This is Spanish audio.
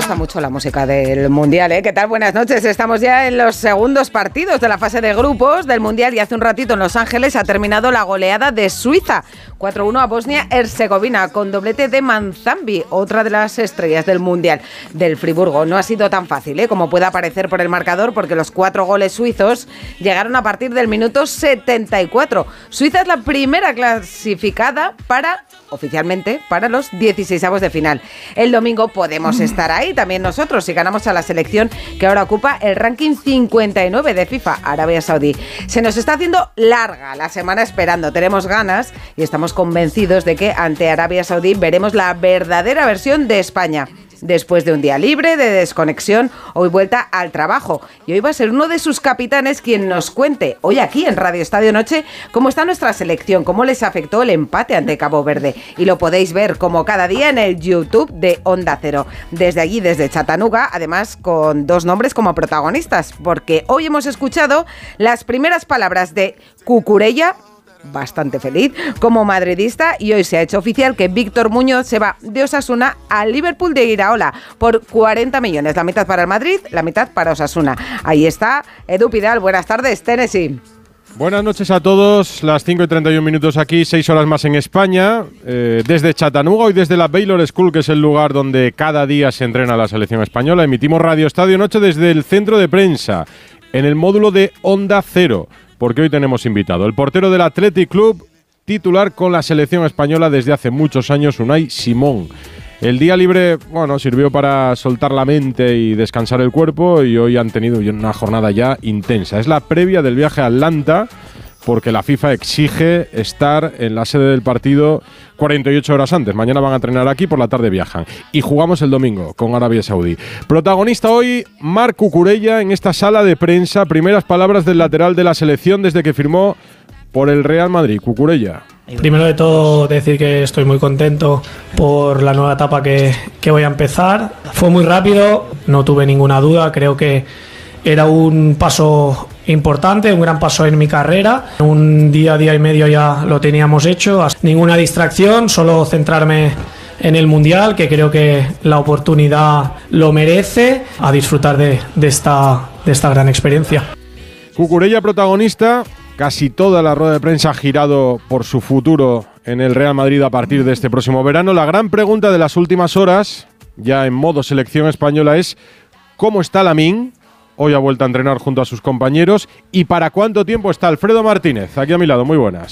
gusta mucho la música del Mundial, ¿eh? ¿Qué tal? Buenas noches. Estamos ya en los segundos partidos de la fase de grupos del Mundial y hace un ratito en Los Ángeles ha terminado la goleada de Suiza. 4-1 a Bosnia-Herzegovina con doblete de Manzambi, otra de las estrellas del Mundial del Friburgo. No ha sido tan fácil, como pueda parecer por el marcador, porque los 4 goles suizos llegaron a partir del minuto 74. Suiza es la primera clasificada oficialmente para los 16avos de final. El domingo podemos estar ahí también nosotros si ganamos a la selección que ahora ocupa el ranking 59 de FIFA, Arabia Saudí. Se nos está haciendo larga la semana esperando, tenemos ganas y estamos convencidos de que ante Arabia Saudí veremos la verdadera versión de España. Después de un día libre, de desconexión, hoy vuelta al trabajo. Y hoy va a ser uno de sus capitanes quien nos cuente, hoy aquí en Radio Estadio Noche, cómo está nuestra selección, cómo les afectó el empate ante Cabo Verde. Y lo podéis ver como cada día en el YouTube de Onda Cero. Desde allí, desde Chattanooga, además con 2 nombres como protagonistas, porque hoy hemos escuchado las primeras palabras de Cucurella, bastante feliz como madridista, y hoy se ha hecho oficial que Víctor Muñoz se va de Osasuna al Liverpool de Iraola por 40 millones, la mitad para el Madrid, la mitad para Osasuna. Ahí está Edu Pidal, buenas tardes, Tennessee. Buenas noches a todos, las 5:31 aquí, 6 horas más en España, desde Chattanooga y desde la Baylor School, que es el lugar donde cada día se entrena la selección española. Emitimos Radio Estadio Noche desde el centro de prensa, en el módulo de Onda Cero, porque hoy tenemos invitado el portero del Athletic Club, titular con la selección española desde hace muchos años, Unai Simón. El día libre, sirvió para soltar la mente y descansar el cuerpo, y hoy han tenido una jornada ya intensa. Es la previa del viaje a Atlanta, porque la FIFA exige estar en la sede del partido 48 horas antes. Mañana van a entrenar aquí, por la tarde viajan. Y jugamos el domingo con Arabia Saudí. Protagonista hoy, Marc Cucurella, en esta sala de prensa. Primeras palabras del lateral de la selección desde que firmó por el Real Madrid. Cucurella. Primero de todo, decir que estoy muy contento por la nueva etapa que voy a empezar. Fue muy rápido, no tuve ninguna duda. Creo que era un paso importante, un gran paso en mi carrera. Un día y medio ya lo teníamos hecho. Ninguna distracción, solo centrarme en el Mundial, que creo que la oportunidad lo merece, a disfrutar de esta gran experiencia. Cucurella protagonista, casi toda la rueda de prensa ha girado por su futuro en el Real Madrid a partir de este próximo verano. La gran pregunta de las últimas horas, ya en modo selección española, es ¿cómo está Lamine? Hoy ha vuelto a entrenar junto a sus compañeros. ¿Y para cuánto tiempo está Alfredo Martínez? Aquí a mi lado, muy buenas.